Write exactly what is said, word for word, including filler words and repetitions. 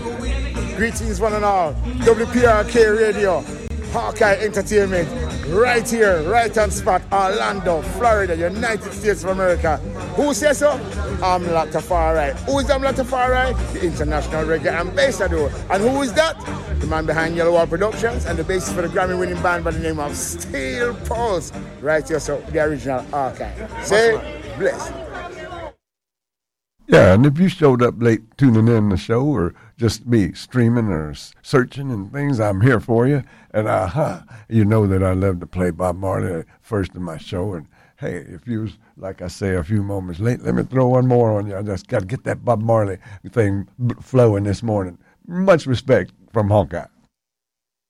Greetings one and all. W P R K Radio, Hawkeye Entertainment, right here, right on spot, Orlando, Florida, United States of America. Who says so? I'm Latafari. Who is I'm Latafari? The international reggae ambassador. And who is that? The man behind Yellow Wall Productions and the basis for the Grammy-winning band by the name of Steel Pulse. Right here, so the original archive. Say, bless. Yeah, and if you showed up late tuning in the show or just me streaming or searching and things, I'm here for you. And uh-huh, you know that I love to play Bob Marley first in my show. And hey, if you was, like I say, a few moments late, let me throw one more on you. I just got to get that Bob Marley thing flowing this morning. Much respect from Hawkeye.